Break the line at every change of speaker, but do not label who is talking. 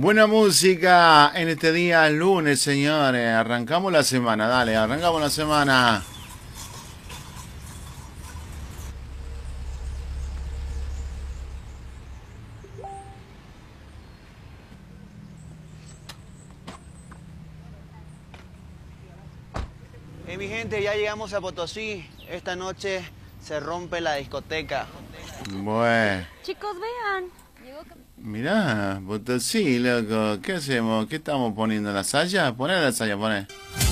Buena música en este día lunes, señores. Arrancamos la semana, dale, arrancamos la semana.
Mi gente, ya llegamos a Potosí. Esta noche se rompe la discoteca.
Bueno,
Chicos, vean.
mirá, Potosí, loco. ¿Qué hacemos? ¿Qué estamos poniendo? ¿La saya? Poné la saya, poné.